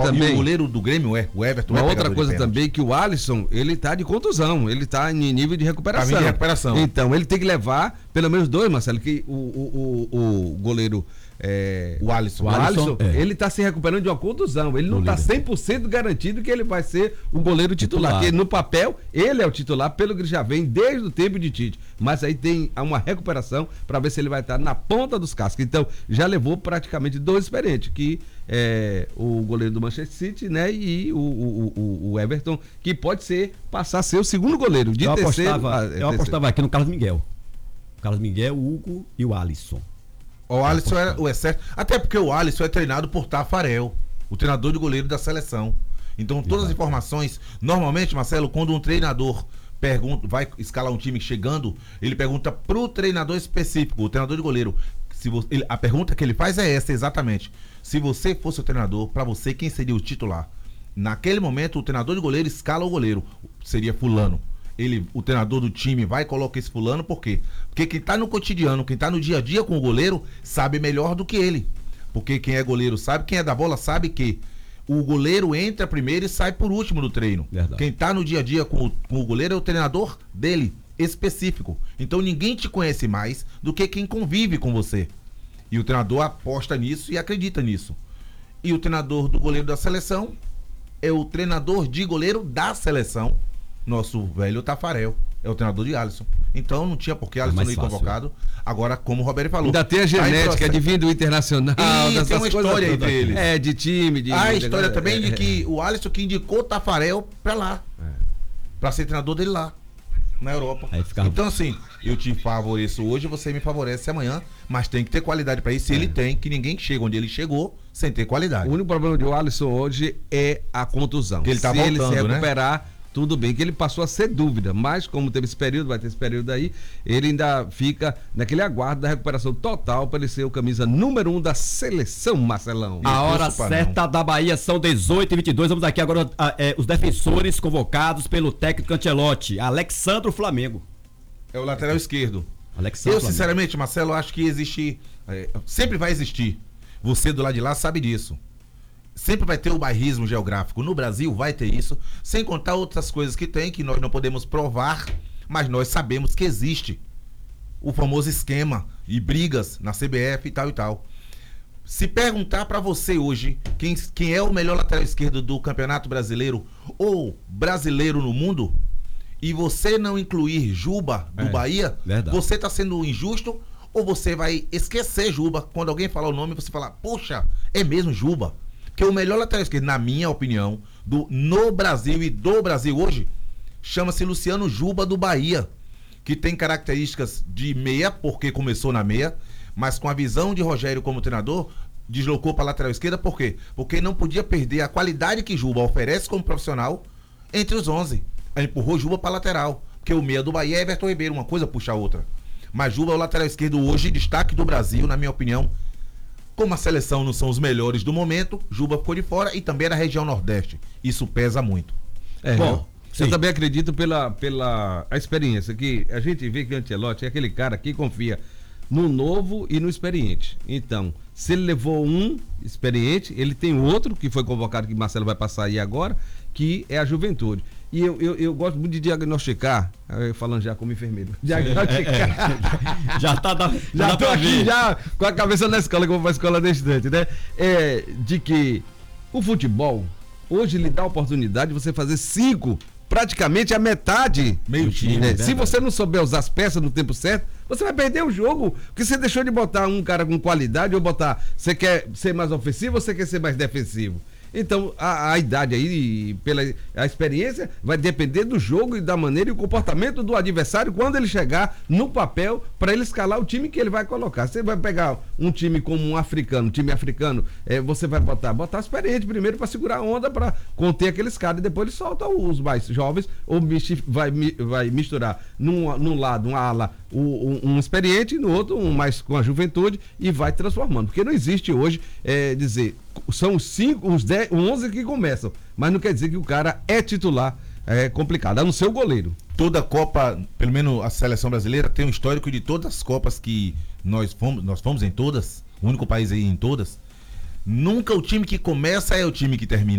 também. E o goleiro do Grêmio o Everton. Uma outra coisa também, que o Alisson, ele tá de contusão, ele tá em nível de recuperação. Tá em recuperação. Então, ele tem que levar pelo menos 2, Marcelo, que o goleiro... O Alisson, ele tá se recuperando de uma contusão. Ele não tá 100% garantido que ele vai ser o goleiro titular. Porque no papel, ele é o titular, pelo que já vem desde o tempo de Tite. Mas aí tem uma recuperação para ver se ele vai estar na ponta dos cascos. Então, já levou praticamente 2 experientes, que é o goleiro do Manchester City, né? E o Everton, que pode passar a ser o segundo goleiro. Eu apostava aqui no Carlos Miguel. O Carlos Miguel, o Hugo e o Alisson. O Alisson é o excesso. Até porque o Alisson é treinado por Tafarel, o treinador de goleiro da seleção. Então, todas as informações. Normalmente, Marcelo, quando um treinador vai escalar um time chegando, ele pergunta pro treinador específico, o treinador de goleiro. A pergunta que ele faz é essa, exatamente. Se você fosse o treinador, para você, quem seria o titular? Naquele momento, o treinador de goleiro escala o goleiro. Seria fulano. O treinador do time vai colocar esse fulano, por quê? Porque quem tá no cotidiano, quem tá no dia a dia com o goleiro, sabe melhor do que ele. Porque quem é goleiro sabe, quem é da bola sabe que o goleiro entra primeiro e sai por último do treino. Verdade. Quem tá no dia a dia com o goleiro é o treinador dele, específico. Então ninguém te conhece mais do que quem convive com você. E o treinador aposta nisso e acredita nisso. E o treinador do goleiro da seleção é o treinador de goleiro da seleção. Nosso velho Tafarel é o treinador de Alisson. Então não tinha por que Alisson não ir convocado. Agora, como o Roberto falou, ainda tem a genética de vir do Internacional. E tem uma história entre eles. De time. A história também de que o Alisson que indicou o Tafarel pra lá. Pra ser treinador dele lá, na Europa. Então assim, eu te favoreço hoje, você me favorece amanhã, mas tem que ter qualidade pra isso. Ele tem, que ninguém chega onde ele chegou sem ter qualidade. O único problema do Alisson hoje é a contusão. Que ele tá voltando, ele se recuperar, tudo bem, que ele passou a ser dúvida, mas como teve esse período, vai ter esse período aí, ele ainda fica naquele aguardo da recuperação total para ele ser o camisa número 1 da seleção, Marcelão. A hora certa da Bahia são 18h22, vamos aqui agora os defensores convocados pelo técnico Ancelotti. Alexandro Flamengo. É o lateral esquerdo. Alexandro Flamengo. Sinceramente, Marcelo, acho que existe, sempre vai existir, você do lado de lá sabe disso. Sempre vai ter o bairrismo geográfico. No Brasil vai ter isso, sem contar outras coisas que tem, que nós não podemos provar, mas nós sabemos que existe. O famoso esquema e brigas na CBF e tal e tal. Se perguntar pra você hoje quem é o melhor lateral esquerdo do Campeonato Brasileiro ou brasileiro no mundo, e você não incluir Juba do Bahia, você tá sendo injusto, ou você vai esquecer Juba. Quando alguém falar o nome, você falar, poxa, é mesmo Juba. Porque o melhor lateral esquerdo, na minha opinião, no Brasil e do Brasil hoje, chama-se Luciano Juba do Bahia, que tem características de meia, porque começou na meia, mas com a visão de Rogério como treinador, deslocou para a lateral esquerda, por quê? Porque não podia perder a qualidade que Juba oferece como profissional entre os 11. Aí empurrou Juba para a lateral, porque o meia do Bahia é Everton Ribeiro, uma coisa puxa a outra. Mas Juba é o lateral esquerdo hoje, destaque do Brasil, na minha opinião. Como a seleção não são os melhores do momento, Juba ficou de fora e também é da região Nordeste. Isso pesa muito. Bom, eu também acredito pela experiência, que a gente vê que o Ancelotti é aquele cara que confia no novo e no experiente. Então, se ele levou um experiente, ele tem outro que foi convocado, que Marcelo vai passar aí agora, que é a Juventude. E eu gosto muito de diagnosticar, falando já como enfermeiro. Diagnosticar. Já tô aqui já com a cabeça na escola, que eu vou pra escola de estudante, né? De que o futebol hoje lhe dá a oportunidade de você fazer 5, praticamente a metade. Meio time. Né? Se você não souber usar as peças no tempo certo, você vai perder o jogo. Porque você deixou de botar um cara com qualidade, ou botar, você quer ser mais ofensivo ou você quer ser mais defensivo? Então, a idade aí, a experiência, vai depender do jogo e da maneira e o comportamento do adversário quando ele chegar no papel para ele escalar o time que ele vai colocar. Você vai pegar um time como um time africano, você vai botar experiente primeiro para segurar a onda, para conter aqueles caras, e depois ele solta os mais jovens, ou vai misturar num lado, uma ala, um experiente, e no outro, um mais com a juventude, e vai transformando. Porque não existe hoje dizer, são os 5, os 10, 11 que começam, mas não quer dizer que o cara é titular. É complicado, a não ser o goleiro. Toda Copa, pelo menos a seleção brasileira, tem um histórico de todas as Copas que nós fomos em todas, o único país aí em todas. Nunca o time que começa é o time que termina.